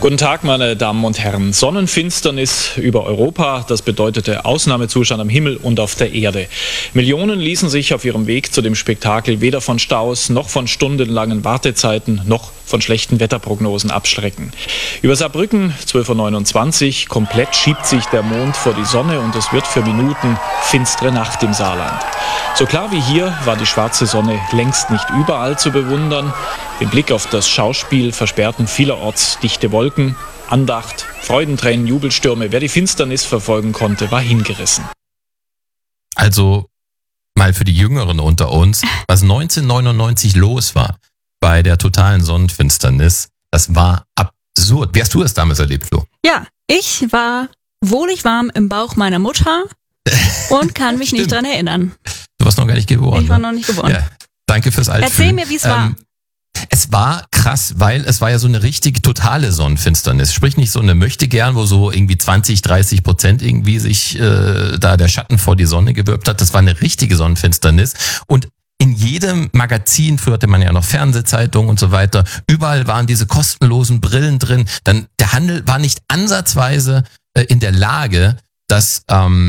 Guten Tag, meine Damen und Herren. Sonnenfinsternis über Europa, das bedeutete Ausnahmezustand am Himmel und auf der Erde. Millionen ließen sich auf ihrem Weg zu dem Spektakel weder von Staus noch von stundenlangen Wartezeiten noch von schlechten Wetterprognosen abschrecken. Über Saarbrücken 12:29 Uhr, komplett schiebt sich der Mond vor die Sonne und es wird für Minuten finstere Nacht im Saarland. So klar wie hier war die schwarze Sonne längst nicht überall zu bewundern. Den Blick auf das Schauspiel versperrten vielerorts dichte Wolken, Andacht, Freudentränen, Jubelstürme. Wer die Finsternis verfolgen konnte, war hingerissen. Also mal für die Jüngeren unter uns, was 1999 los war bei der totalen Sonnenfinsternis, das war absurd. Wie hast du das damals erlebt, Flo? Ja, ich war wohlig warm im Bauch meiner Mutter und kann mich nicht dran erinnern. Du warst noch gar nicht geboren. Ich war noch nicht geboren. Ja, danke fürs Altfühlen. Erzähl mir, wie es war. Es war krass, weil es war ja so eine richtig totale Sonnenfinsternis. Sprich nicht so eine Möchtegern, wo so irgendwie 20-30% irgendwie sich da der Schatten vor die Sonne gewölbt hat. Das war eine richtige Sonnenfinsternis. Und in jedem Magazin, früher hatte man ja noch Fernsehzeitungen und so weiter, überall waren diese kostenlosen Brillen drin. Dann der Handel war nicht ansatzweise in der Lage, das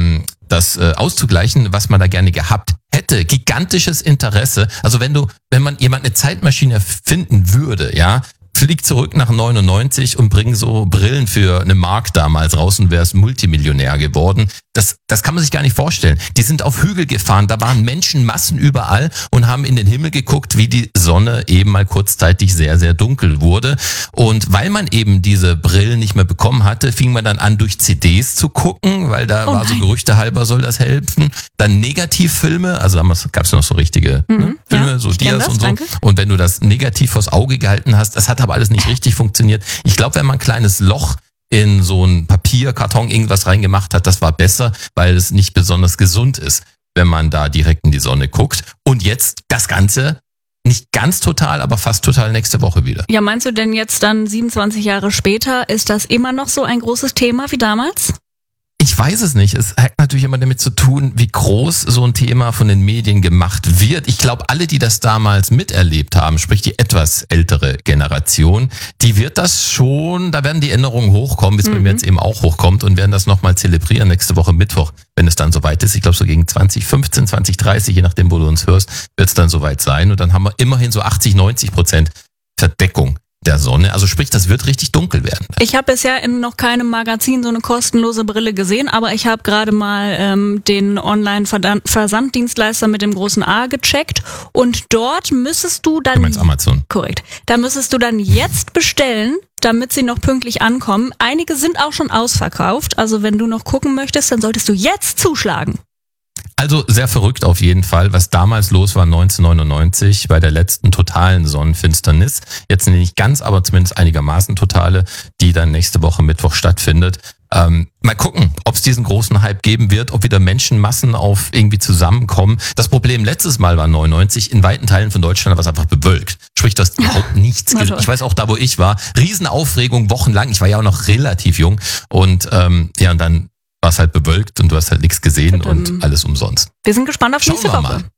auszugleichen, was man da gerne gehabt hätte. Gigantisches Interesse. Also wenn man jemand eine Zeitmaschine erfinden würde, ja, flieg zurück nach 99 und bring so Brillen für eine Mark damals raus und wär's Multimillionär geworden. Das kann man sich gar nicht vorstellen. Die sind auf Hügel gefahren, da waren Menschenmassen überall und haben in den Himmel geguckt, wie die Sonne eben mal kurzzeitig sehr, sehr dunkel wurde. Und weil man eben diese Brillen nicht mehr bekommen hatte, fing man dann an, durch CDs zu gucken, weil da war so Gerüchte halber, soll das helfen. Dann Negativfilme, also damals gab's ja noch so richtige Filme, ja, so Dias und so. Danke. Und wenn du das negativ vors Auge gehalten hast, das hat aber alles nicht richtig funktioniert. Ich glaube, wenn man ein kleines Loch in so ein Papierkarton irgendwas reingemacht hat, das war besser, weil es nicht besonders gesund ist, wenn man da direkt in die Sonne guckt. Und jetzt das Ganze nicht ganz total, aber fast total nächste Woche wieder. Ja, meinst du denn jetzt dann 27 Jahre später, ist das immer noch so ein großes Thema wie damals? Ich weiß es nicht. Es hat natürlich immer damit zu tun, wie groß so ein Thema von den Medien gemacht wird. Ich glaube, alle, die das damals miterlebt haben, sprich die etwas ältere Generation, die wird das schon, da werden die Erinnerungen hochkommen, wie es bei mir jetzt eben auch hochkommt und werden das nochmal zelebrieren nächste Woche Mittwoch, wenn es dann soweit ist. Ich glaube, so gegen 2015, 2030, je nachdem, wo du uns hörst, wird es dann soweit sein. Und dann haben wir immerhin so 80-90% Verdeckung der Sonne. Also sprich, das wird richtig dunkel werden. Ich habe bisher in noch keinem Magazin so eine kostenlose Brille gesehen, aber ich habe gerade mal den Online-Versanddienstleister mit dem großen A gecheckt und dort müsstest du dann... Du meinst Amazon? Korrekt. Da müsstest du dann jetzt bestellen, damit sie noch pünktlich ankommen. Einige sind auch schon ausverkauft, also wenn du noch gucken möchtest, dann solltest du jetzt zuschlagen. Also sehr verrückt auf jeden Fall, was damals los war 1999 bei der letzten totalen Sonnenfinsternis. Jetzt nicht ganz, aber zumindest einigermaßen totale, die dann nächste Woche Mittwoch stattfindet. Mal gucken, ob es diesen großen Hype geben wird, ob wieder Menschenmassen auf irgendwie zusammenkommen. Das Problem letztes Mal war 99, in weiten Teilen von Deutschland war es einfach bewölkt. Sprich, du hast überhaupt nichts gesehen. Ich weiß auch da, wo ich war, Riesenaufregung, wochenlang. Ich war ja auch noch relativ jung und und dann war es halt bewölkt und du hast halt nichts gesehen und alles umsonst. Wir sind gespannt auf nächste Woche. Mal.